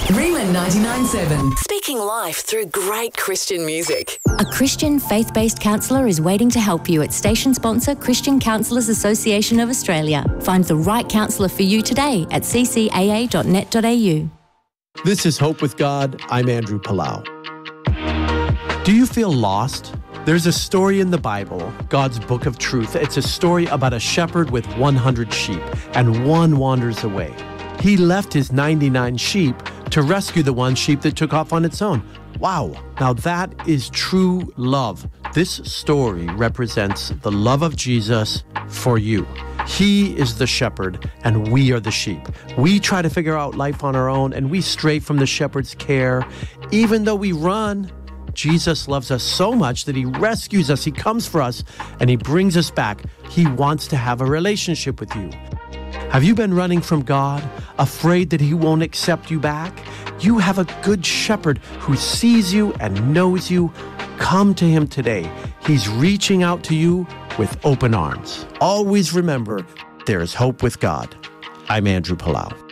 Rima 99.7. Speaking life through great Christian music. A Christian faith-based counsellor is waiting to help you at station sponsor Christian Counsellors Association of Australia. Find the right counsellor for you today at ccaa.net.au. This is Hope with God. I'm Andrew Palau. Do you feel lost? There's a story in the Bible, God's book of truth. It's a story about a shepherd with 100 sheep, and one wanders away. He left his 99 sheep to rescue the one sheep that took off on its own. Wow. Now that is true love. This story represents the love of Jesus for you. He is the shepherd and we are the sheep. We try to figure out life on our own and we stray from the shepherd's care. Even though we run, Jesus loves us so much that he rescues us, he comes for us, and he brings us back. He wants to have a relationship with you. Have you been running from God, afraid that he won't accept you back? You have a good shepherd who sees you and knows you. Come to him today. He's reaching out to you with open arms. Always remember, there is hope with God. I'm Andrew Palau.